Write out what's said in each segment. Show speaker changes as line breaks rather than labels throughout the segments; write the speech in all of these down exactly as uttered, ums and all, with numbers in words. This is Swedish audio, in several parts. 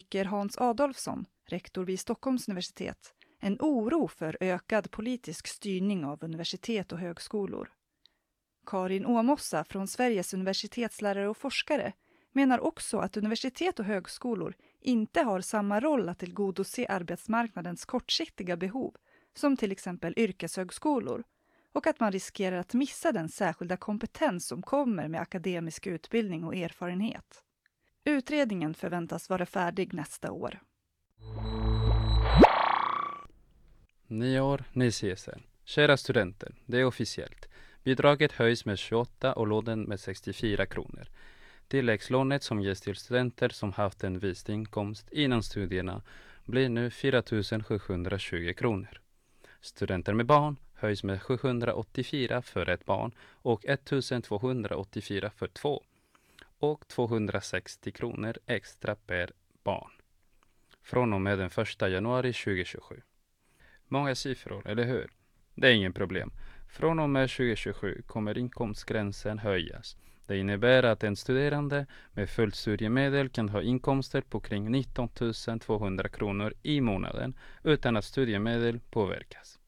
uttrycker Hans Adolfsson, rektor vid Stockholms universitet, en oro för ökad politisk styrning av universitet och högskolor. Karin Åmossa från Sveriges universitetslärare och forskare menar också att universitet och högskolor inte har samma roll att tillgodose arbetsmarknadens kortsiktiga behov som till exempel yrkeshögskolor, och att man riskerar att missa den särskilda kompetens som kommer med akademisk utbildning och erfarenhet. Utredningen förväntas vara färdig nästa år.
Nyår, ny C S N. Kära studenter, det är officiellt. Bidraget höjs med tjugoåtta och lånen med sextiofyra kronor. Tilläggslånet som ges till studenter som haft en viss inkomst innan studierna blir nu fyra tusen sjuhundratjugo kronor. Studenter med barn höjs med sjuhundraåttiofyra för ett barn och ettusentvåhundraåttiofyra för två och tvåhundrasextio kronor extra per barn. Från och med den första januari tjugohundratjugosju. Många siffror, eller hur? Det är ingen problem. Från och med tjugohundratjugosju kommer inkomstgränsen höjas. Det innebär att en studerande med fullt studiemedel kan ha inkomster på kring nitton tusen tvåhundra kronor i månaden utan att studiemedel påverkas.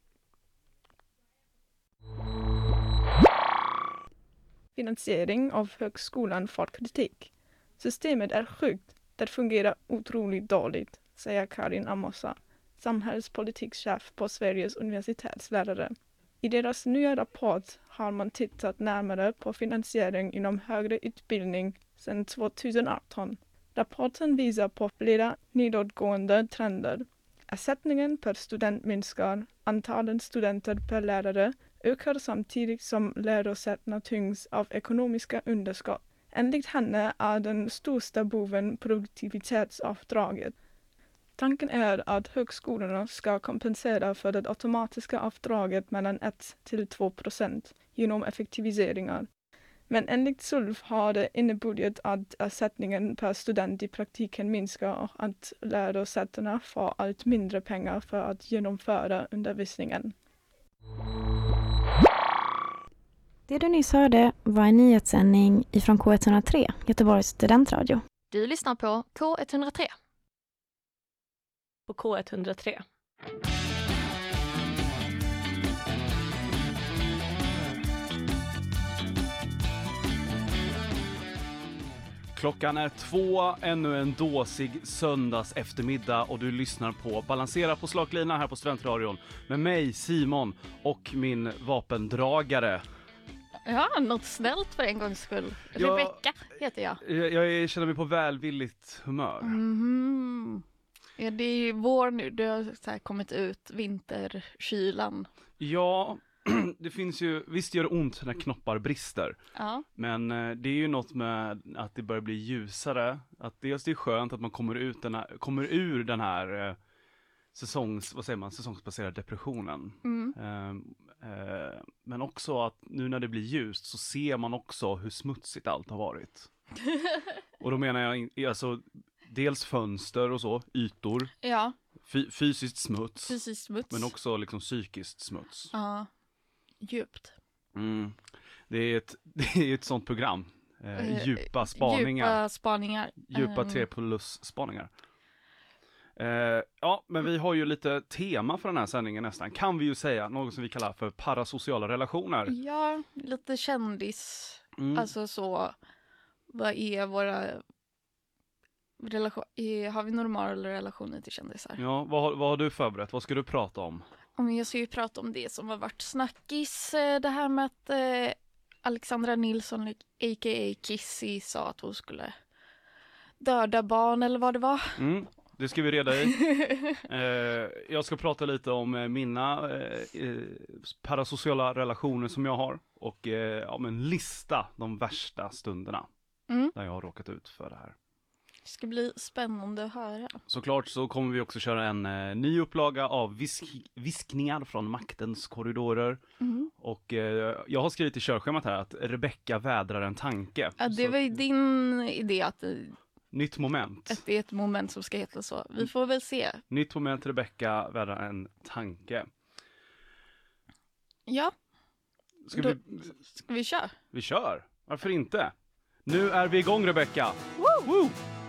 Finansiering av högskolan får kritik. Systemet är sjukt, det fungerar otroligt dåligt, säger Karin Åmossa, samhällspolitikchef på Sveriges universitetslärare. I deras nya rapport har man tittat närmare på finansiering inom högre utbildning sedan tjugoarton. Rapporten visar på flera nedåtgående trender. Ersättningen per student minskar, antalet studenter per lärare ökar samtidigt som lärosätena tyngs av ekonomiska underskott. Enligt henne är den största boven produktivitetsavdraget. Tanken är att högskolorna ska kompensera för det automatiska avdraget mellan ett till två procent genom effektiviseringar. Men enligt S U L F har det inneburit att ersättningen per student i praktiken minskar och att lärosätena får allt mindre pengar för att genomföra undervisningen.
Det du nyss hörde var en nyhetssändning ifrån K ett noll tre, Göteborgs studentradio.
Du lyssnar på K ett noll tre.
På K ett noll tre.
Klockan är två, ännu en dåsig söndags eftermiddag och du lyssnar på Balansera på slaglinan här på Studentradion med mig, Simon, och min vapendragare.
Ja, något snällt för en gångs skull.
Jag,
Rebecka heter jag.
Jag, jag känner mig på välvilligt humör.
Mm-hmm. Ja, det är ju vår nu. Det har så här kommit ut vinterkylan.
Ja, det finns ju, visst gör det ont när knoppar brister.
Ja.
Men eh, det är ju något med att det börjar bli ljusare. Att dels det är skönt att man kommer, ut den här, kommer ur den här eh, säsongs, vad säger man, säsongsbaserade depressionen.
Mm.
Eh, eh, men också att nu när det blir ljust så ser man också hur smutsigt allt har varit. Och då menar jag alltså dels fönster och så, ytor.
Ja.
F- fysiskt smuts.
Fysiskt smuts.
Men också liksom psykiskt smuts.
Ja. Djupt.
Mm. Det är ett, det är ett sånt program. Eh, djupa spaningar.
Djupa spaningar.
Djupa tre plus spaningar. Eh, ja, men vi har ju lite tema för den här sändningen nästan. Kan vi ju säga. Något som vi kallar för parasociala relationer.
Ja, lite kändis.
Mm.
Alltså så. Vad är våra relation? Är, har vi normala relationer till kändisar?
Ja, vad, vad har du förberett? Vad ska du prata om?
Om jag ska ju prata om det som har varit snackis. Det här med att eh, Alexandra Nilsson, a k a. Kissy, sa att hon skulle döda barn eller vad det var.
Mm, det ska vi reda i. eh, jag ska prata lite om mina eh, parasociala relationer som jag har. Och eh, om en lista de värsta stunderna
Mm.
där jag har råkat ut för det här.
Det ska bli spännande att höra.
Såklart så kommer vi också köra en eh, ny upplaga av visk- viskningar från maktens korridorer.
Mm.
Och eh, jag har skrivit i körschemat här att Rebecka vädrar en tanke.
Ja, det
så
var ju din idé att det,
nytt moment.
att det är ett moment som ska heta så. Vi får väl se.
Nytt moment, Rebecka vädrar en tanke.
Ja,
Ska
då,
vi...
ska vi köra?
Vi kör. Varför inte? Nu är vi igång, Rebecka. Woo! Woo!